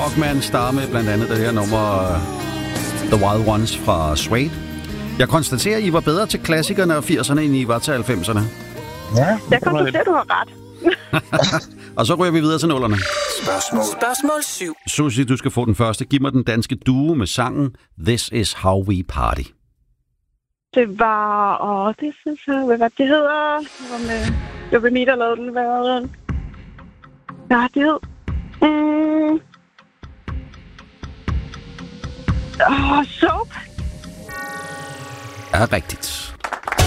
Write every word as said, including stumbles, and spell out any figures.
Walkman star med blandt andet det her nummer The Wild Ones fra Suede. Jeg konstaterer, at I var bedre til klassikerne og firserne, end I var til halvfemserne. Ja, Jeg konstaterer, at du har ret. Og så ryger vi videre til nullerne. Spørgsmål. Spørgsmål syv. Susie, du skal få den første. Giv mig den danske duo med sangen This Is How We Party. Det var... Åh, det synes jeg... Hvad var det hedder? Det var med... Det var Mita, der lavede den. Hvad var den? Ja, det hed... Mm. Åh, Soap. Er rigtigt.